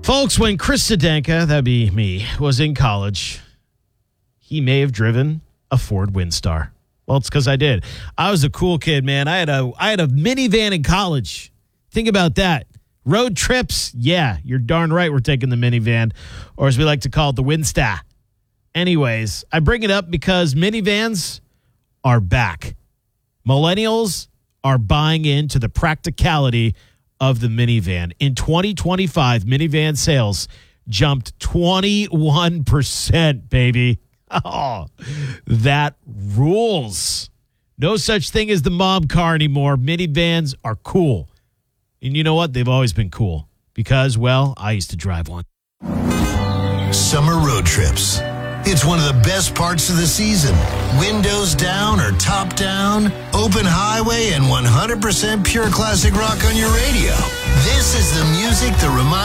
Folks, when Chris Sedenka, that'd be me, was in college, he may have driven a Ford Windstar. Well, it's because I did. I was a cool kid, man. I had a minivan in college. Think about that. Road trips, yeah, you're darn right we're taking the minivan, or as we like to call it, the Windstar. Anyways, I bring it up because minivans are back. Millennials are buying into the practicality of the minivan. In 2025, minivan sales jumped 21%, baby. Oh, that rules. No such thing as the mom car anymore. Minivans are cool. And you know what? They've always been cool because, well, I used to drive one. Summer road trips. It's one of the best parts of the season. Windows down or top down, open highway, and 100% pure classic rock on your radio. This is the music that reminds